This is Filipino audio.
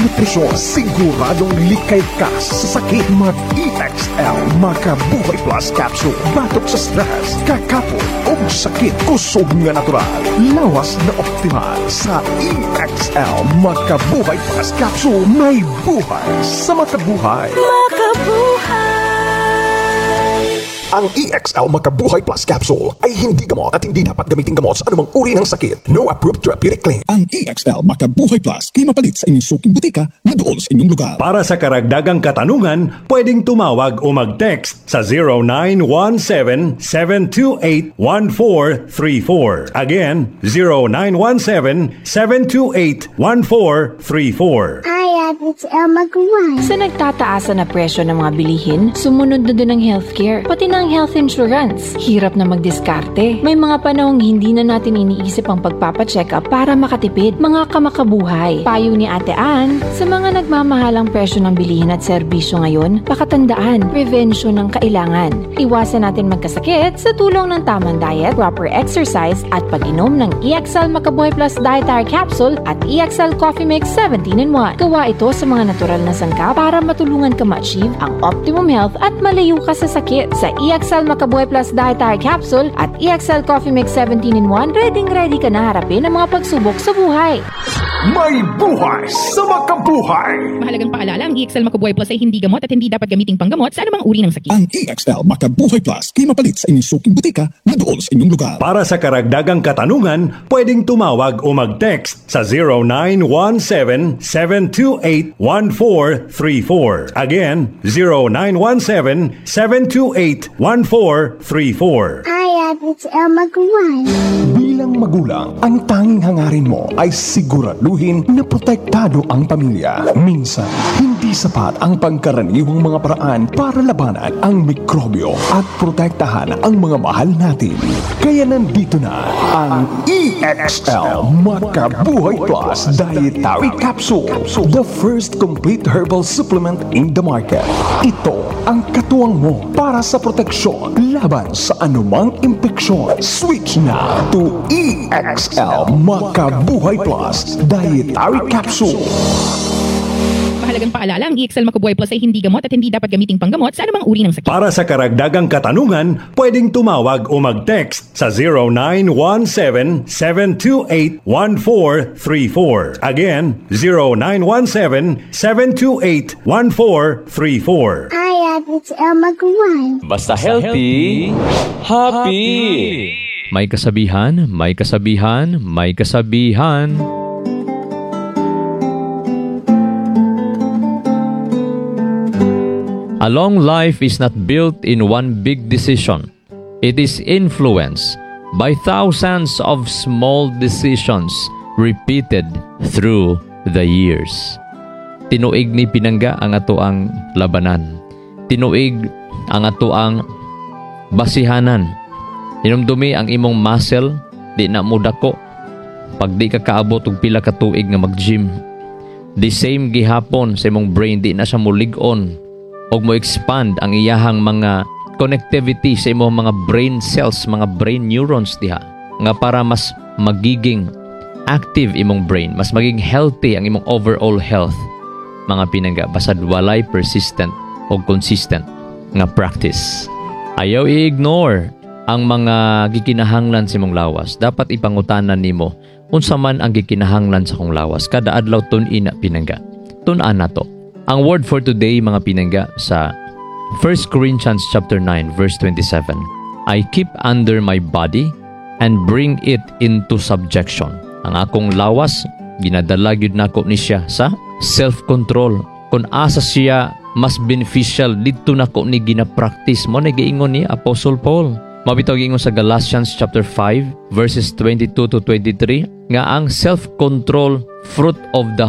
nutrisyon, siguradong likay ka sa sakit. Mag-EXL Makabuhay Plus Capsule. Batok sa stress, kakapon o sakit. Kusog nga natural, lawas na optimal. Sa EXL Makabuhay Plus Capsule, may buhay sa makabuhay. Ang EXL Makabuhay Plus Capsule ay hindi gamot at hindi dapat gamitin gamot sa anumang uri ng sakit. No approved therapeutic claim. Ang EXL Makabuhay Plus ay mapalit sa inyong suking butika na doon sa inyong lugar. Para sa karagdagang katanungan, pwedeng tumawag o mag-text sa 0917-728-1434. Again, 0917-728-1434. It's Elma Guay. Sa nagtataasan na presyo ng mga bilihin, sumunod na din ang healthcare, pati na ang health insurance. Hirap na magdiskarte. May mga panahong hindi na natin iniisip ang pagpapacheck up para makatipid. Mga kamakabuhay. Payo ni Ate Ann, sa mga nagmamahalang presyo ng bilihin at serbisyo ngayon, pakatandaan, prevention ang kailangan. Iwasan natin magkasakit sa tulong ng tamang diet, proper exercise, at pag-inom ng EXL Makabuhay Plus Dietary Capsule at EXL Coffee Mix 17-in-1. Gawa ito sa mga natural na sangkap para matulungan ka ma-achieve ang optimum health at malayo ka sa sakit. Sa EXL Makabuhay Plus Dietary Capsule at EXL Coffee Mix 17-in-1, ready ka na harapin ang mga pagsubok sa buhay. May buhay sa makabuhay. Mahalagang paalala, ang EXL Makabuhay Plus ay hindi gamot at hindi dapat gamiting panggamot sa anumang uri ng sakit. Ang EXL Makabuhay Plus ay mapalit sa inyong suking butika na doon sa inyong lugar. Para sa karagdagang katanungan, pwedeng tumawag o mag-text sa 0917-728-1434. Again, 0917-728-1434. It's Elma Guay. Bilang magulang, ang tanging hangarin mo ay siguraduhin na protektado ang pamilya. Minsan, hindi sapat ang pangkaraniwang mga paraan para labanan ang mikrobyo at protektahan ang mga mahal natin. Kaya nandito na ang EXL Makabuhay Plus Dietary Capsule, the first complete herbal supplement in the market. Ito ang katuwang mo para sa proteksyon laban sa anumang impeksyon. Switch na to EXL Makabuhay Plus Dietary Capsule. Mahalagang paalala, ang EXL Makabuhay Plus ay hindi gamot at hindi dapat gamiting panggamot sa anumang uri ng sakit. Para sa karagdagang katanungan, pwedeng tumawag o mag-text sa 0917-728-1434. Again, 0917-728-1434. It's Elma Guay. Basta healthy, happy! May kasabihan, may kasabihan, may kasabihan. A long life is not built in one big decision. It is influenced by thousands of small decisions repeated through the years. Tinuig ni pinangga ang ato ang labanan. Tinuig ang ato ang basihanan. Inumdumi ang imong muscle, di na mudako. Pag di ka kaabot og pila ka tuig nga mag-gym. The same gihapon sa imong brain, di na siya mulig-on og mo expand ang iyahang mga connectivity sa imong mga brain cells, mga brain neurons diha, nga para mas magiging active imong brain, mas maging healthy ang imong overall health. Mga pinangga, basad walay persistent o consistent nga practice. Ayaw i-ignore ang mga gikinahanglan sa imong lawas. Dapat ipangutanan nimo unsa man ang gikinahanglan sa kong lawas. Kada adlaw tun-ina pinangga. Tun-an nato. Ang word for today, mga pinangga, sa 1 Corinthians chapter 9 verse 27. I keep under my body and bring it into subjection. Ang akong lawas, ginadala gyud nako ni siya sa self-control. Kung asa siya mas beneficial, dito nako ni gina-practice mo, nagiingon ni Apostle Paul. Mabitaw giingon sa Galatians chapter 5 verses 22 to 23 nga ang self-control fruit of the